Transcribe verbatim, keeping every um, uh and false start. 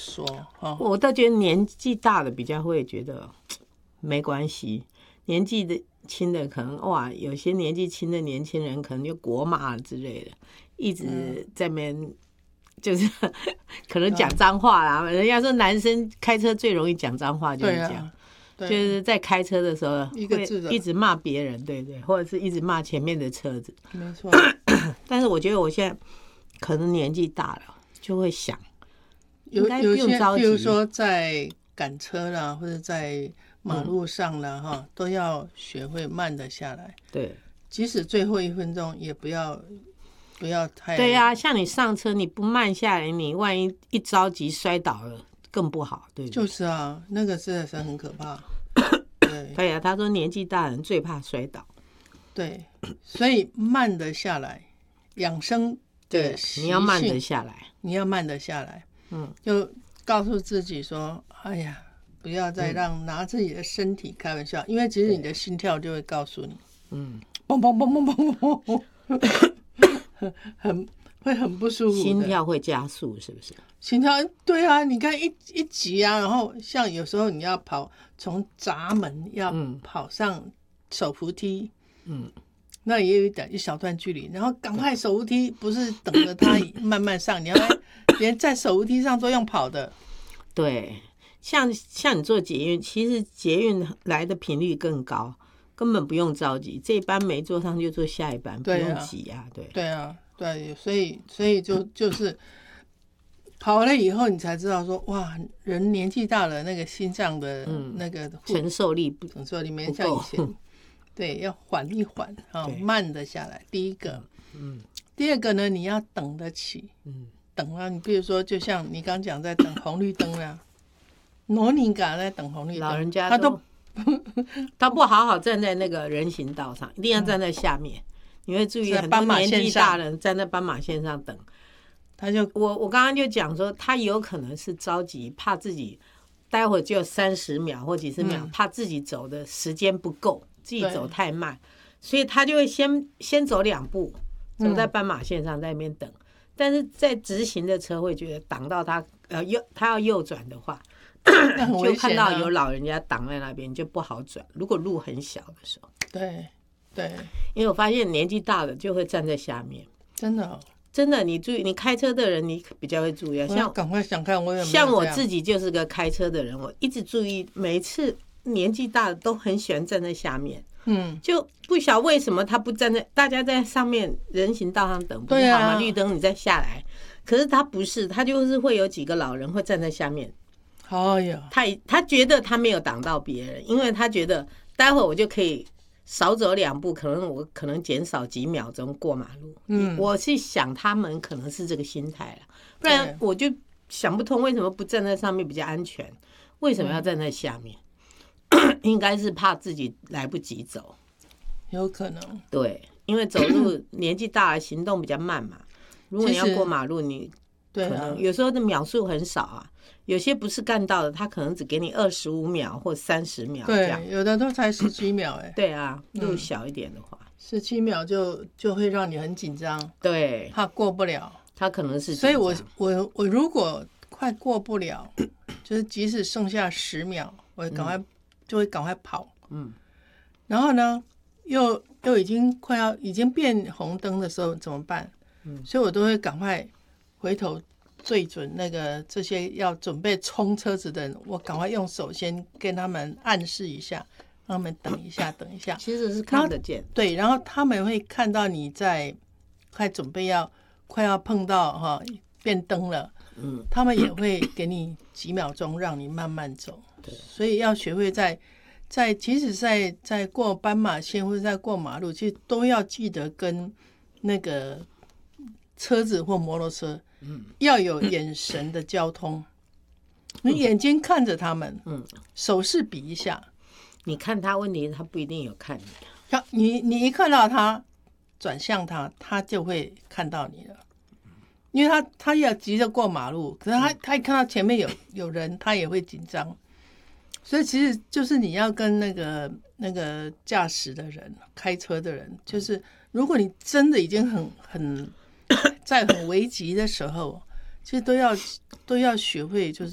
说、哦、 我倒觉得年纪大的比较会觉得没关系，年纪的轻的可能哇，有些年纪轻的年轻人可能就国骂之类的，一直在那边、嗯、就是可能讲脏话啦、嗯。人家说男生开车最容易讲脏话，就是讲、啊，就是在开车的时候会一直骂别人，对对，或者是一直骂前面的车子， 没错。 但是我觉得我现在可能年纪大了，就会想，应该不用着急。 比如说在赶车啦，或者在马路上啦，哈、嗯，都要学会慢得下来。 对， 即使最后一分钟，也不要不要太。 对呀、啊，像你上车，你不慢下来，你万一一着急摔倒了，更不好，对不对？ 就是啊，那个真的是很可怕。对， 对呀、啊，他说年纪大人最怕摔倒。 对，所以慢得下来，养生的习性， 你要慢得下来， 你要慢得下来。 嗯， 就告诉自己说，哎呀，不要再让拿自己的身体开玩笑，嗯、因为其实你的心跳就会告诉你，嗯，嘣嘣嘣嘣嘣嘣，很会很不舒服， 心跳会加速，是不是？ 心跳，对啊，你看一一急啊，然后像有时候你要跑从闸门要跑上手扶梯，嗯，那也有一点一小段距离，然后赶快手扶梯不是等着它慢慢上，你要连在手扶梯上都用跑的。 对，像像你坐捷运，其实捷运来的频率更高，根本不用着急，这一班没坐上就坐下一班，不用急啊。对对啊，对，所以所以就就是跑了以后，你才知道说，哇，人年纪大了，那个心脏的那个、嗯、 承受力不承受力没像以前。对，要缓一缓啊，慢得下来。第一个，嗯，第二个呢，你要等得起，嗯，等啊，你比如说，就像你刚讲在等红绿灯啊，挪尼嘎在等红绿灯， 老人家他都他不好好站在那个人行道上，一定要站在下面。嗯、你会注意很多年纪大人站在斑马线上等，他就我我刚刚就讲说，他有可能是着急，怕自己待会就三十秒或几十秒、嗯，怕自己走的时间不够。自己走太慢，所以他就会先先走两步，走在斑马线上在那边等、嗯。但是在直行的车会觉得挡到他，呃，右他要右转的话， 啊、 就看到有老人家挡在那边，就不好转。如果路很小的时候， 对对， 因为我发现年纪大了就会站在下面， 真的、哦、 真的，你注意，你开车的人你比较会注意，像赶快想看我有没有像我自己就是个开车的人，我一直注意每一次。年纪大的都很喜欢站在下面，嗯，就不晓为什么他不站在，大家在上面人行道上等不是好吗？啊、绿灯你再下来，可是他不是，他就是会有几个老人会站在下面， 哎呀， 他他觉得他没有挡到别人，因为他觉得待会我就可以少走两步，可能我可能减少几秒钟过马路，嗯，我是想他们可能是这个心态了，不然我就想不通为什么不站在上面比较安全，为什么要站在下面？嗯应该是怕自己来不及走， 有可能。 对，因为走路年纪大了，行动比较慢嘛。如果你要过马路，你可能有时候的秒数很少啊。有些不是干道的，他可能只给你二十五秒或三十秒这样。 对，有的都才十几秒哎、欸。 对啊，路小一点的话， 十、嗯、七秒就就会让你很紧张。 对， 怕过不了。 他可能是， 所以我我我如果快过不了，就是即使剩下十秒，我赶快、嗯。就会赶快跑，嗯，然后呢，又又已经快要已经变红灯的时候怎么办？嗯，所以我都会赶快回头对准那个这些要准备冲车子的人，我赶快用手先跟他们暗示一下，让他们等一下，等一下。 其实是看得见， 对，然后他们会看到你在快准备要快要碰到哈变灯了，嗯，他们也会给你几秒钟让你慢慢走。所以要学会在在即使在在过斑马线或者在过马路，其实都要记得跟那个车子或摩托车，嗯，要有眼神的交通。嗯、你眼睛看着他们，嗯，手势比一下。 你看他，问题他不一定有看你。 你你一看到他，转向他，他就会看到你了。因为他他要急着过马路，可是他他一看到前面有有人，他也会紧张。所以其实就是你要跟那个那个驾驶的人、开车的人，就是如果你真的已经很很在很危急的时候，其实都要都要学会就是。